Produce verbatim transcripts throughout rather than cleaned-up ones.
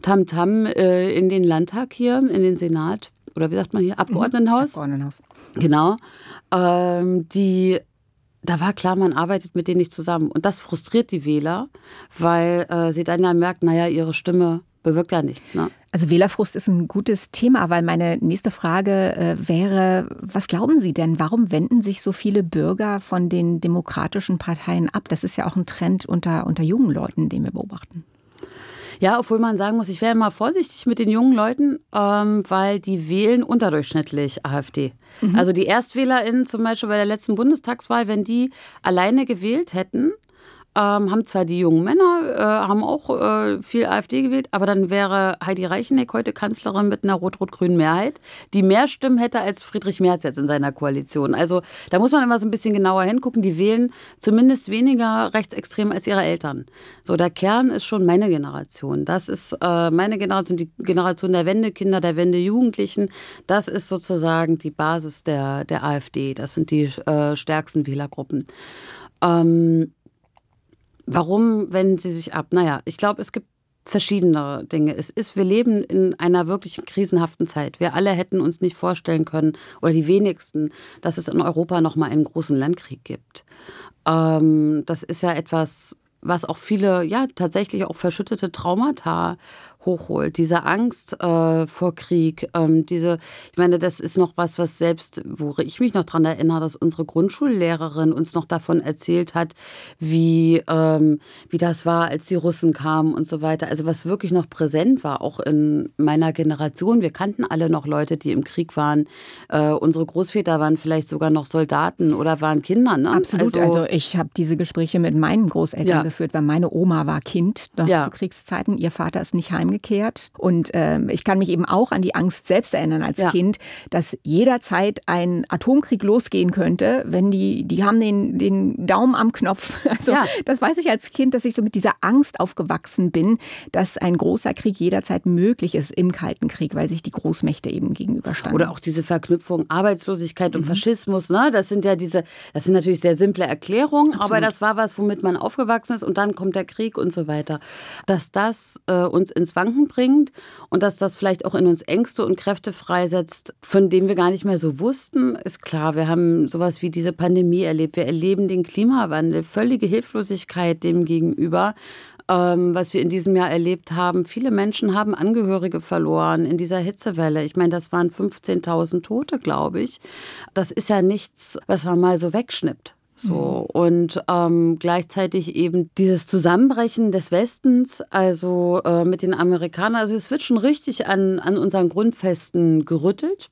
Tamtam äh, in den Landtag hier, in den Senat. Oder wie sagt man hier? Abgeordnetenhaus. Abgeordnetenhaus. Genau. Ähm, die, da war klar, man arbeitet mit denen nicht zusammen. Und das frustriert die Wähler, weil äh, sie dann ja merken, naja, ihre Stimme bewirkt ja nichts. Ne? Also Wählerfrust ist ein gutes Thema, weil meine nächste Frage äh, wäre, was glauben Sie denn, warum wenden sich so viele Bürger von den demokratischen Parteien ab? Das ist ja auch ein Trend unter, unter jungen Leuten, den wir beobachten. Ja, obwohl man sagen muss, ich wäre immer vorsichtig mit den jungen Leuten, ähm, weil die wählen unterdurchschnittlich AfD. Mhm. Also die ErstwählerInnen zum Beispiel bei der letzten Bundestagswahl, wenn die alleine gewählt hätten, Ähm, haben zwar die jungen Männer, äh, haben auch äh, viel AfD gewählt, aber dann wäre Heidi Reicheneck heute Kanzlerin mit einer rot-rot-grünen Mehrheit, die mehr Stimmen hätte als Friedrich Merz jetzt in seiner Koalition. Also da muss man immer so ein bisschen genauer hingucken. Die wählen zumindest weniger rechtsextrem als ihre Eltern. So, der Kern ist schon meine Generation. Das ist äh, meine Generation, die Generation der Wendekinder, der Wendejugendlichen. Das ist sozusagen die Basis der, der AfD. Das sind die äh, stärksten Wählergruppen. Ähm, Warum wenden sie sich ab? Naja, ich glaube, es gibt verschiedene Dinge. Es ist, wir leben in einer wirklich krisenhaften Zeit. Wir alle hätten uns nicht vorstellen können, oder die wenigsten, dass es in Europa noch mal einen großen Landkrieg gibt. Ähm, das ist ja etwas, was auch viele, ja, tatsächlich auch verschüttete Traumata hochholt. Diese Angst äh, vor Krieg, ähm, diese, ich meine, das ist noch was, was selbst, wo ich mich noch dran erinnere, dass unsere Grundschullehrerin uns noch davon erzählt hat, wie, ähm, wie das war, als die Russen kamen und so weiter. Also was wirklich noch präsent war, auch in meiner Generation. Wir kannten alle noch Leute, die im Krieg waren. Äh, unsere Großväter waren vielleicht sogar noch Soldaten oder waren Kinder. Ne? Absolut. Also, also ich habe diese Gespräche mit meinen Großeltern ja. geführt, weil meine Oma war Kind noch ja. zu Kriegszeiten. Ihr Vater ist nicht heimgekommen. Und äh, ich kann mich eben auch an die Angst selbst erinnern als ja. Kind, dass jederzeit ein Atomkrieg losgehen könnte, wenn die, die haben den, den Daumen am Knopf. Also ja. das weiß ich als Kind, dass ich so mit dieser Angst aufgewachsen bin, dass ein großer Krieg jederzeit möglich ist im Kalten Krieg, weil sich die Großmächte eben gegenüberstanden. Oder auch diese Verknüpfung Arbeitslosigkeit und mhm. Faschismus, ne? Das sind ja diese, das sind natürlich sehr simple Erklärungen, Absolut. aber das war was, womit man aufgewachsen ist und dann kommt der Krieg und so weiter. Dass das äh, uns ins Wanken bringt und dass das vielleicht auch in uns Ängste und Kräfte freisetzt, von denen wir gar nicht mehr so wussten, ist klar. Wir haben sowas wie diese Pandemie erlebt. Wir erleben den Klimawandel, völlige Hilflosigkeit dem gegenüber, ähm, was wir in diesem Jahr erlebt haben. Viele Menschen haben Angehörige verloren in dieser Hitzewelle. Ich meine, das waren fünfzehntausend Tote, glaube ich. Das ist ja nichts, was man mal so wegschnippt. So, und ähm, gleichzeitig eben dieses Zusammenbrechen des Westens, also äh, mit den Amerikanern. Also es wird schon richtig an, an unseren Grundfesten gerüttelt,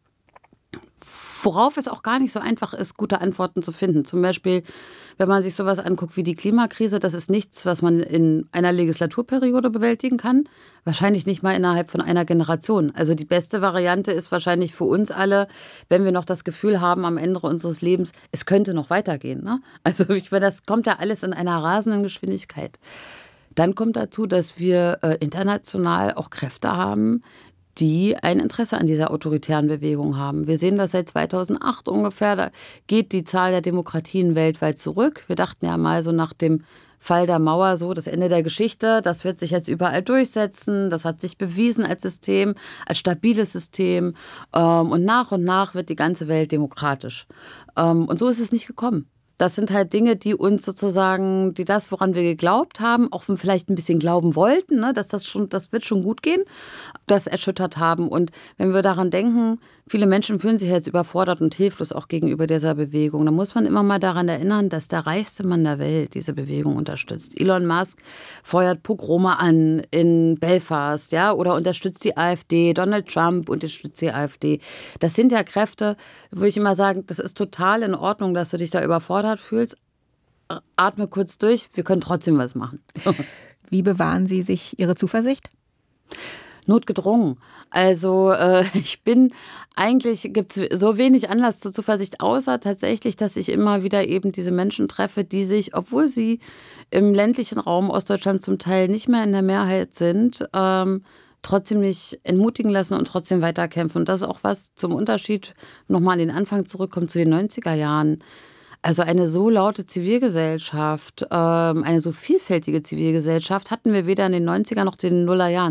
worauf es auch gar nicht so einfach ist, gute Antworten zu finden. Zum Beispiel, wenn man sich sowas anguckt wie die Klimakrise, das ist nichts, was man in einer Legislaturperiode bewältigen kann. Wahrscheinlich nicht mal innerhalb von einer Generation. Also die beste Variante ist wahrscheinlich für uns alle, wenn wir noch das Gefühl haben am Ende unseres Lebens, es könnte noch weitergehen. Ne? Also ich meine, das kommt ja alles in einer rasenden Geschwindigkeit. Dann kommt dazu, dass wir äh, international auch Kräfte haben, die ein Interesse an dieser autoritären Bewegung haben. Wir sehen das seit zweitausendacht ungefähr. Da geht die Zahl der Demokratien weltweit zurück. Wir dachten ja mal so nach dem Fall der Mauer so, das Ende der Geschichte, das wird sich jetzt überall durchsetzen. Das hat sich bewiesen als System, als stabiles System. Und nach und nach wird die ganze Welt demokratisch. Und so ist es nicht gekommen. Das sind halt Dinge, die uns sozusagen, die das, woran wir geglaubt haben, auch vielleicht ein bisschen glauben wollten, ne, dass das schon, das wird schon gut gehen, das erschüttert haben. Und wenn wir daran denken, viele Menschen fühlen sich jetzt überfordert und hilflos auch gegenüber dieser Bewegung. Da muss man immer mal daran erinnern, dass der reichste Mann der Welt diese Bewegung unterstützt. Elon Musk feuert Pogrome an in Belfast, ja, oder unterstützt die AfD. Donald Trump unterstützt die AfD. Das sind ja Kräfte, würde ich immer sagen, das ist total in Ordnung, dass du dich da überfordert fühlst. Atme kurz durch, wir können trotzdem was machen. Wie bewahren Sie sich Ihre Zuversicht? Notgedrungen. Also äh, ich bin, eigentlich gibt es so wenig Anlass zur Zuversicht, außer tatsächlich, dass ich immer wieder eben diese Menschen treffe, die sich, obwohl sie im ländlichen Raum Ostdeutschland zum Teil nicht mehr in der Mehrheit sind, ähm, trotzdem nicht entmutigen lassen und trotzdem weiterkämpfen. Und das ist auch was zum Unterschied, nochmal an den Anfang zurückkommt, zu den neunziger Jahren. Also eine so laute Zivilgesellschaft, ähm, eine so vielfältige Zivilgesellschaft hatten wir weder in den neunziger noch in den Nullerjahren.